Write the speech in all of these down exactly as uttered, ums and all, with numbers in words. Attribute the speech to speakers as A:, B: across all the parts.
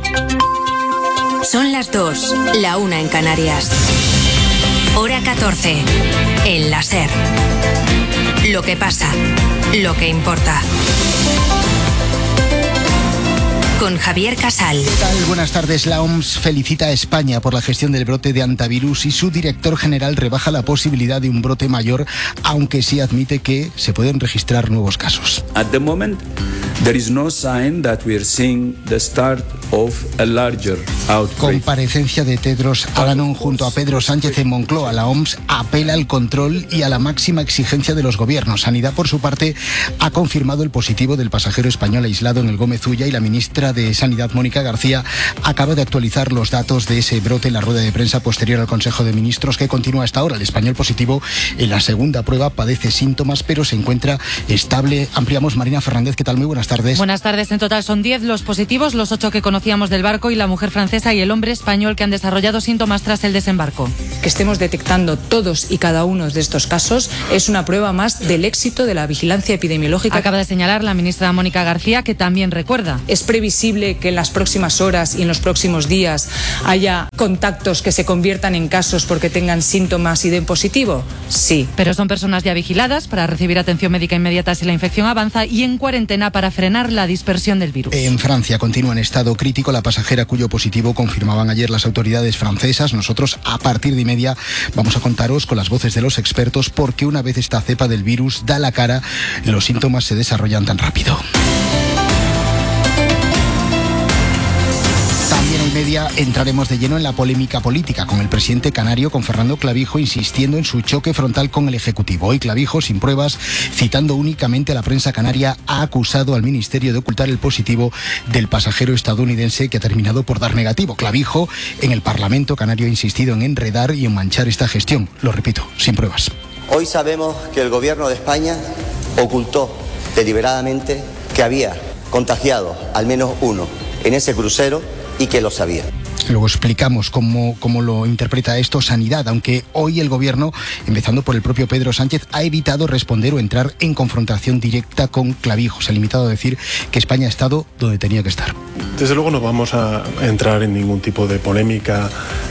A: Son las dos, la una en Canarias. Hora catorce, en la SER. Lo que pasa, lo que importa. Con Javier Casal.
B: ¿Qué tal? Buenas tardes. La O M S felicita a España por la gestión del brote de antivirus y su director general rebaja la posibilidad de un brote mayor, aunque sí admite que se pueden registrar nuevos casos.
C: At the moment, there is no sign that we are seeing the start of a larger outbreak.
B: Comparecencia de Tedros Adhanom junto a Pedro Sánchez en Moncloa. La O M S apela al control y a la máxima exigencia de los gobiernos. Sanidad, por su parte, ha confirmado el positivo del pasajero español aislado en el Gómez Ulla y la ministra de Sanidad, Mónica García, acaba de actualizar los datos de ese brote en la rueda de prensa posterior al Consejo de Ministros que continúa hasta ahora. El español positivo en la segunda prueba padece síntomas pero se encuentra estable. Ampliamos. Marina Fernández, ¿qué tal? Muy buenas tardes.
D: Buenas tardes. En total son diez los positivos, los ocho que conocíamos del barco y la mujer francesa y el hombre español que han desarrollado síntomas tras el desembarco.
E: Que estemos detectando todos y cada uno de estos casos es una prueba más del éxito de la vigilancia epidemiológica.
D: Acaba de señalar la ministra Mónica García, que también recuerda.
E: Es previsible que en las próximas horas y en los próximos días haya contactos que se conviertan en casos porque tengan síntomas y den positivo. Sí.
D: Pero son personas ya vigiladas para recibir atención médica inmediata si la infección avanza y en cuarentena para frenar la dispersión del virus.
B: En Francia continúa en estado crítico la pasajera cuyo positivo confirmaban ayer las autoridades francesas. Nosotros a partir de media vamos a contaros con las voces de los expertos porque una vez esta cepa del virus da la cara, los síntomas se desarrollan tan rápido. Media entraremos de lleno en la polémica política con el presidente canario, con Fernando Clavijo, insistiendo en su choque frontal con el Ejecutivo. Hoy Clavijo, sin pruebas, citando únicamente a la prensa canaria, ha acusado al Ministerio de ocultar el positivo del pasajero estadounidense que ha terminado por dar negativo. Clavijo, en el Parlamento canario, ha insistido en enredar y en manchar esta gestión. Lo repito, sin pruebas.
F: Hoy sabemos que el Gobierno de España ocultó deliberadamente que había contagiado al menos uno en ese crucero y que lo sabía.
B: Luego explicamos cómo, cómo lo interpreta esto Sanidad, aunque hoy el Gobierno, empezando por el propio Pedro Sánchez, ha evitado responder o entrar en confrontación directa con Clavijo. Se ha limitado a decir que España ha estado donde tenía que estar.
G: Desde luego no vamos a entrar en ningún tipo de polémica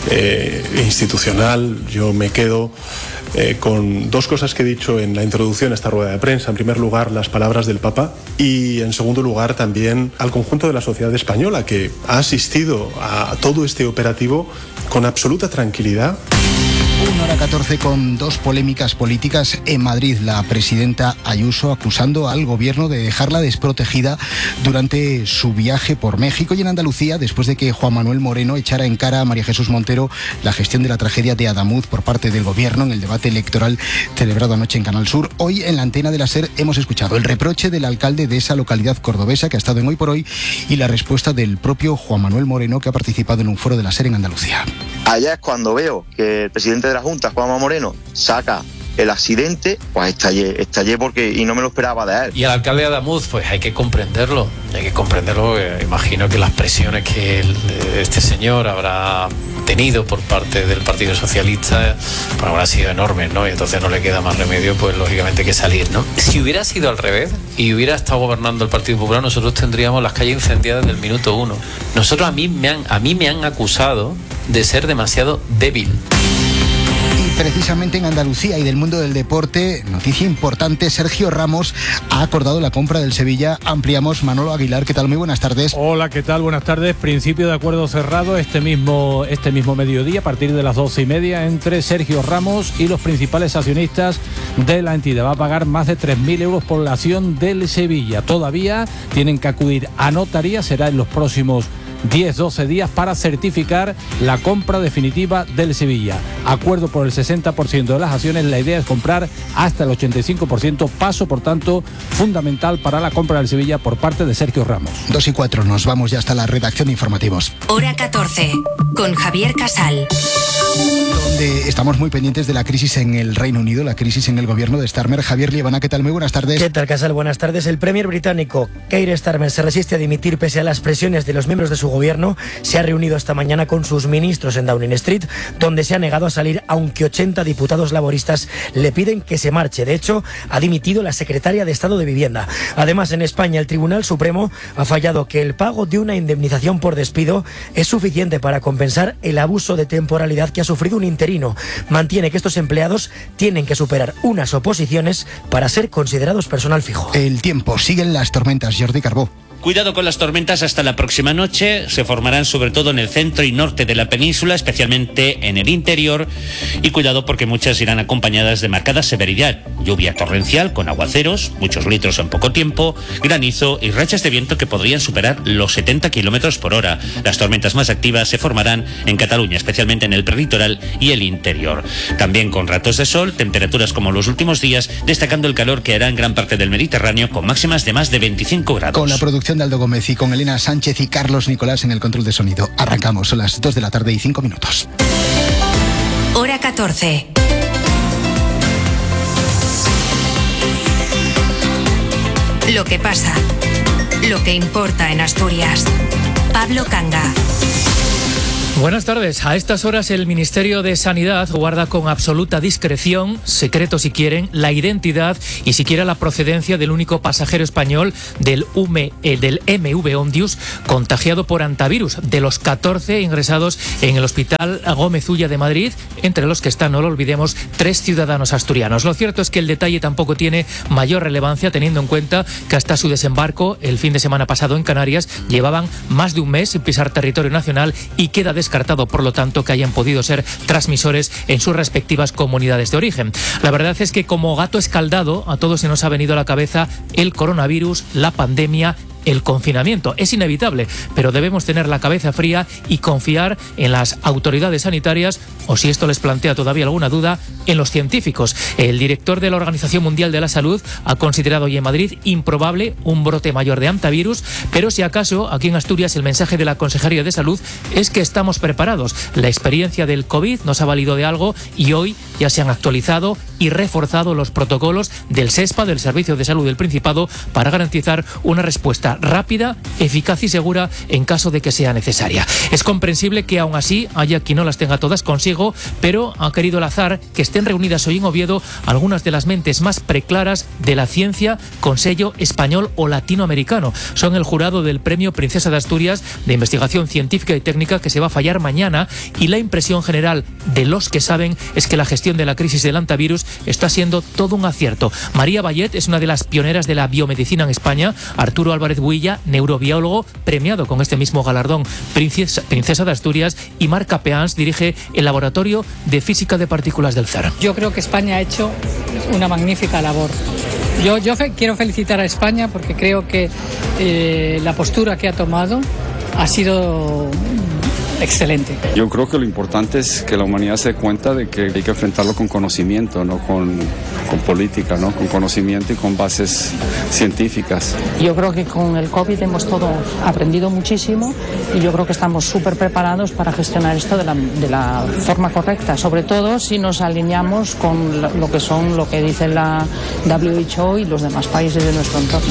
G: eh, institucional. Yo me quedo eh, con dos cosas que he dicho en la introducción a esta rueda de prensa. En primer lugar, las palabras del Papa y en segundo lugar también al conjunto de la sociedad española que ha asistido a todo este operativo con absoluta tranquilidad.
B: una hora catorce con dos polémicas políticas en Madrid. La presidenta Ayuso acusando al gobierno de dejarla desprotegida durante su viaje por México, y en Andalucía, después de que Juan Manuel Moreno echara en cara a María Jesús Montero la gestión de la tragedia de Adamuz por parte del gobierno en el debate electoral celebrado anoche en Canal Sur. Hoy en la antena de la SER hemos escuchado el reproche del alcalde de esa localidad cordobesa que ha estado en Hoy por Hoy y la respuesta del propio Juan Manuel Moreno, que ha participado en un foro de la SER en Andalucía.
H: Allá es cuando veo que el presidente de la Junta, Juanma Moreno, saca el accidente, pues estallé, estallé porque y no me lo esperaba de él.
I: Y el alcalde de Adamuz, pues hay que comprenderlo, hay que comprenderlo. Eh, imagino que las presiones que el, este señor habrá tenido por parte del Partido Socialista pues habrán sido enormes, ¿no? Y entonces no le queda más remedio, pues lógicamente que salir, ¿no? Si hubiera sido al revés y hubiera estado gobernando el Partido Popular, nosotros tendríamos las calles incendiadas desde el minuto uno. Nosotros a mí me han, a mí me han acusado de ser demasiado débil.
B: Precisamente en Andalucía y del mundo del deporte, noticia importante, Sergio Ramos ha acordado la compra del Sevilla. Ampliamos. Manolo Aguilar, ¿qué tal? Muy buenas tardes.
J: Hola, ¿qué tal? Buenas tardes. Principio de acuerdo cerrado este mismo, este mismo mediodía, a partir de las doce y media, entre Sergio Ramos y los principales accionistas de la entidad. Va a pagar más de tres mil euros por la acción del Sevilla. Todavía tienen que acudir a notaría, será en los próximos diez doce días para certificar la compra definitiva del Sevilla. Acuerdo por el sesenta por ciento de las acciones. La idea es comprar hasta el ochenta y cinco por ciento. Paso, por tanto, fundamental para la compra del Sevilla por parte de Sergio Ramos.
B: Dos y cuatro, nos vamos ya hasta la redacción de informativos.
A: Hora catorce, con Javier Casal.
B: Donde estamos muy pendientes de la crisis en el Reino Unido, la crisis en el gobierno de Starmer. Javier Liebana, ¿qué tal? Muy buenas tardes.
K: ¿Qué tal, Casal? Buenas tardes. El premier británico Keir Starmer se resiste a dimitir pese a las presiones de los miembros de su su gobierno se ha reunido esta mañana con sus ministros en Downing Street, donde se ha negado a salir, aunque ochenta diputados laboristas le piden que se marche. De hecho, ha dimitido la secretaria de Estado de Vivienda. Además, en España, el Tribunal Supremo ha fallado que el pago de una indemnización por despido es suficiente para compensar el abuso de temporalidad que ha sufrido un interino. Mantiene que estos empleados tienen que superar unas oposiciones para ser considerados personal fijo.
B: El tiempo, siguen las tormentas. Jordi Carbó.
L: Cuidado con las tormentas hasta la próxima noche. Se formarán sobre todo en el centro y norte de la península, especialmente en el interior. Y cuidado porque muchas irán acompañadas de marcada severidad. Lluvia torrencial con aguaceros, muchos litros en poco tiempo, granizo y rachas de viento que podrían superar los setenta kilómetros por hora. Las tormentas más activas se formarán en Cataluña, especialmente en el prelitoral y el interior. También con ratos de sol, temperaturas como los últimos días, destacando el calor que hará en gran parte del Mediterráneo con máximas de más de veinticinco grados.
B: Con la producción de Aldo Gómez y con Elena Sánchez y Carlos Nicolás en el control de sonido. Arrancamos, son las dos de la tarde y cinco minutos.
A: Hora catorce. Lo que pasa, lo que importa en Asturias. Pablo Canga.
M: Buenas tardes. A estas horas el Ministerio de Sanidad guarda con absoluta discreción, secreto si quieren, la identidad y siquiera la procedencia del único pasajero español del, U M E, eh, del M V Ondius contagiado por hantavirus, de los catorce ingresados en el Hospital Gómez Ulla de Madrid, entre los que están, no lo olvidemos, tres ciudadanos asturianos. Lo cierto es que el detalle tampoco tiene mayor relevancia, teniendo en cuenta que hasta su desembarco el fin de semana pasado en Canarias llevaban más de un mes sin pisar territorio nacional y queda descartado, por lo tanto, que hayan podido ser transmisores en sus respectivas comunidades de origen. La verdad es que como gato escaldado a todos se nos ha venido a la cabeza el coronavirus, la pandemia, el confinamiento. Es inevitable, pero debemos tener la cabeza fría y confiar en las autoridades sanitarias, o si esto les plantea todavía alguna duda, en los científicos. El director de la Organización Mundial de la Salud ha considerado hoy en Madrid improbable un brote mayor de hantavirus, pero si acaso aquí en Asturias el mensaje de la Consejería de Salud es que estamos preparados. La experiencia del COVID nos ha valido de algo y hoy ya se han actualizado y reforzado los protocolos del SESPA, del Servicio de Salud del Principado, para garantizar una respuesta rápida, eficaz y segura en caso de que sea necesaria. Es comprensible que aún así haya quien no las tenga todas consigo, pero ha querido el azar que estén reunidas hoy en Oviedo algunas de las mentes más preclaras de la ciencia con sello español o latinoamericano. Son el jurado del Premio Princesa de Asturias de Investigación Científica y Técnica, que se va a fallar mañana, y la impresión general de los que saben es que la gestión de la crisis del hantavirus está siendo todo un acierto. María Vallet es una de las pioneras de la biomedicina en España. Arturo Álvarez Builla, neurobiólogo, premiado con este mismo galardón Princesa, Princesa de Asturias, y Marca Peans dirige el Laboratorio de Física de Partículas del C E R.
N: Yo creo que España ha hecho una magnífica labor. Yo, yo fe, quiero felicitar a España porque creo que eh, la postura que ha tomado ha sido excelente.
C: Yo creo que lo importante es que la humanidad se dé cuenta de que hay que enfrentarlo con conocimiento, no con, con política, ¿no? Con conocimiento y con bases científicas.
O: Yo creo que con el COVID hemos todos aprendido muchísimo y yo creo que estamos súper preparados para gestionar esto de la, de la forma correcta, sobre todo si nos alineamos con lo que son lo que dice la W H O y los demás países de nuestro entorno.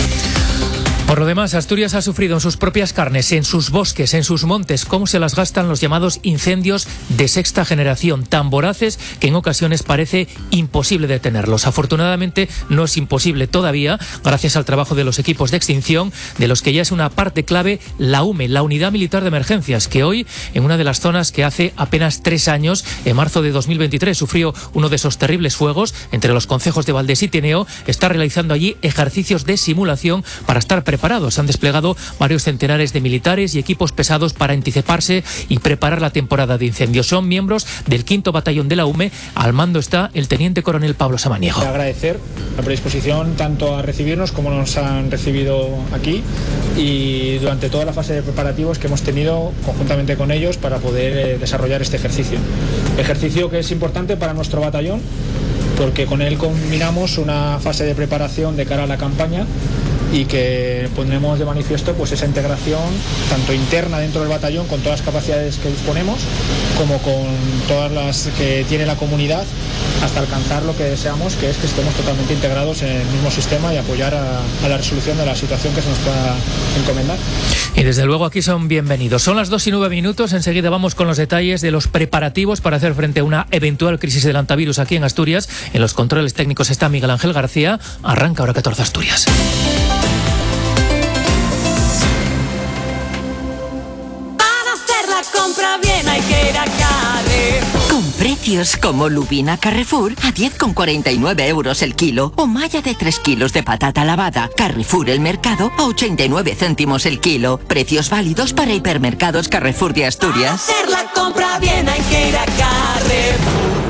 M: Por lo demás, Asturias ha sufrido en sus propias carnes, en sus bosques, en sus montes, cómo se las gastan los llamados incendios de sexta generación, tan voraces que en ocasiones parece imposible detenerlos. Afortunadamente no es imposible todavía, gracias al trabajo de los equipos de extinción, de los que ya es una parte clave la U M E, la Unidad Militar de Emergencias, que hoy, en una de las zonas que hace apenas tres años, en marzo de dos mil veintitrés, sufrió uno de esos terribles fuegos entre los concejos de Valdés y Tineo, está realizando allí ejercicios de simulación para estar preparados. Se han desplegado varios centenares de militares y equipos pesados para anticiparse y preparar la temporada de incendios. Son miembros del quinto batallón de la U M E. Al mando está el teniente coronel Pablo Samaniego.
P: Agradecer la predisposición tanto a recibirnos como nos han recibido aquí y durante toda la fase de preparativos que hemos tenido conjuntamente con ellos para poder desarrollar este ejercicio. Ejercicio que es importante para nuestro batallón porque con él combinamos una fase de preparación de cara a la campaña y que pondremos de manifiesto pues esa integración tanto interna dentro del batallón con todas las capacidades que disponemos como con todas las que tiene la comunidad hasta alcanzar lo que deseamos, que es que estemos totalmente integrados en el mismo sistema y apoyar a, a la resolución de la situación que se nos pueda encomendar.
M: Y desde luego aquí son bienvenidos. Son las dos y nueve minutos. Enseguida vamos con los detalles de los preparativos para hacer frente a una eventual crisis del hantavirus aquí en Asturias. En los controles técnicos está Miguel Ángel García. Arranca Hora catorce Asturias.
Q: Para hacer la compra bien hay que ir a Carrefour. Con precios como Lubina Carrefour a diez con cuarenta y nueve euros el kilo o malla de tres kilos de patata lavada. Carrefour El Mercado a ochenta y nueve céntimos el kilo. Precios válidos para hipermercados Carrefour de Asturias. Para hacer la compra bien hay que ir a Carrefour.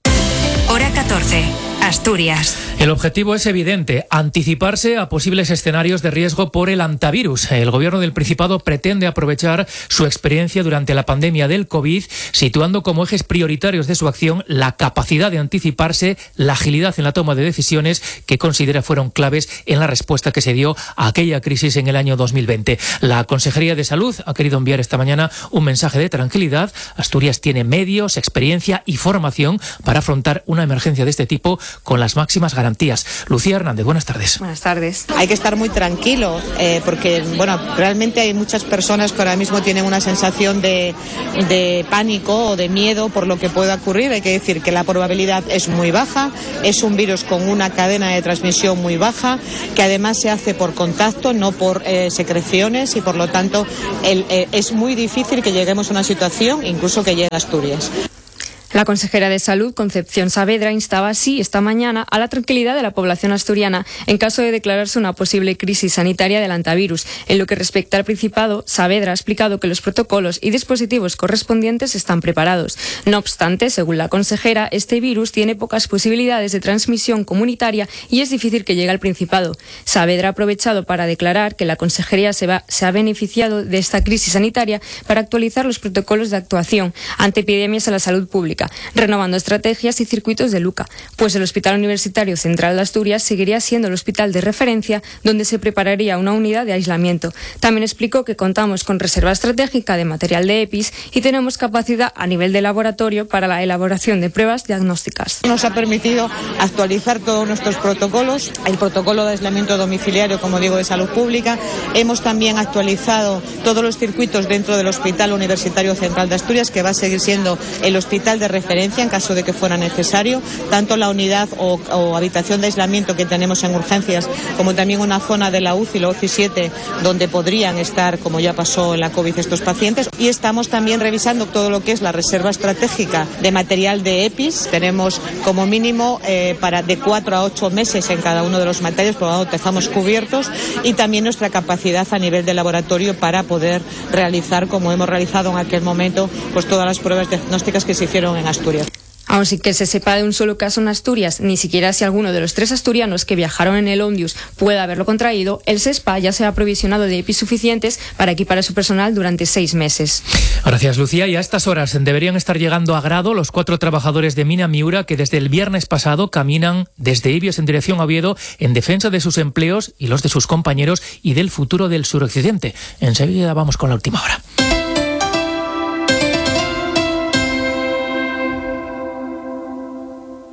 A: Hora catorce. Asturias.
M: El objetivo es evidente, anticiparse a posibles escenarios de riesgo por el hantavirus. El Gobierno del Principado pretende aprovechar su experiencia durante la pandemia del COVID, situando como ejes prioritarios de su acción la capacidad de anticiparse, la agilidad en la toma de decisiones que considera fueron claves en la respuesta que se dio a aquella crisis en el año dos mil veinte. La Consejería de Salud ha querido enviar esta mañana un mensaje de tranquilidad. Asturias tiene medios, experiencia y formación para afrontar una emergencia de este tipo con las máximas garantías. Lucía Hernández, buenas tardes.
R: Buenas tardes. Hay que estar muy tranquilo eh, porque, bueno, realmente hay muchas personas que ahora mismo tienen una sensación de, de pánico o de miedo por lo que pueda ocurrir. Hay que decir que la probabilidad es muy baja, es un virus con una cadena de transmisión muy baja, que además se hace por contacto, no por eh, secreciones, y por lo tanto el, eh, es muy difícil que lleguemos a una situación, incluso que llegue a Asturias.
S: La consejera de Salud, Concepción Saavedra, instaba así esta mañana a la tranquilidad de la población asturiana en caso de declararse una posible crisis sanitaria del hantavirus. En lo que respecta al Principado, Saavedra ha explicado que los protocolos y dispositivos correspondientes están preparados. No obstante, según la consejera, este virus tiene pocas posibilidades de transmisión comunitaria y es difícil que llegue al Principado. Saavedra ha aprovechado para declarar que la consejería se, va, se ha beneficiado de esta crisis sanitaria para actualizar los protocolos de actuación ante epidemias a la salud pública, renovando estrategias y circuitos de Luca, pues el Hospital Universitario Central de Asturias seguiría siendo el hospital de referencia donde se prepararía una unidad de aislamiento. También explicó que contamos con reserva estratégica de material de EPIs y tenemos capacidad a nivel de laboratorio para la elaboración de pruebas diagnósticas.
R: Nos ha permitido actualizar todos nuestros protocolos, el protocolo de aislamiento domiciliario, como digo, de salud pública. Hemos también actualizado todos los circuitos dentro del Hospital Universitario Central de Asturias, que va a seguir siendo el hospital de referencia en caso de que fuera necesario, tanto la unidad o, o habitación de aislamiento que tenemos en urgencias, como también una zona de la U C I, la U C I siete, donde podrían estar, como ya pasó en la COVID, estos pacientes. Y estamos también revisando todo lo que es la reserva estratégica de material de EPIs. Tenemos como mínimo eh, para de cuatro a ocho meses en cada uno de los materiales, por lo tanto dejamos cubiertos, y también nuestra capacidad a nivel de laboratorio para poder realizar, como hemos realizado en aquel momento, pues todas las pruebas diagnósticas que se hicieron en Asturias.
S: Aun sin que se sepa de un solo caso en Asturias, ni siquiera si alguno de los tres asturianos que viajaron en el Ondius puede haberlo contraído, el SESPA ya se ha aprovisionado de EPIs suficientes para equipar a su personal durante seis meses.
M: Gracias, Lucía. Y a estas horas deberían estar llegando a Grado los cuatro trabajadores de Mina Miura que desde el viernes pasado caminan desde Ibios en dirección a Oviedo en defensa de sus empleos y los de sus compañeros y del futuro del suroccidente. Enseguida vamos con la última hora.